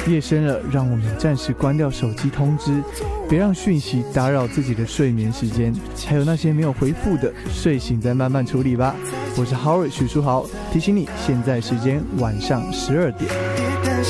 夜深了，让我们暂时关掉手机通知，别让讯息打扰自己的睡眠时间。还有那些没有回复的，睡醒再慢慢处理吧。我是 Howard 许书豪，提醒你，现在时间晚上12点。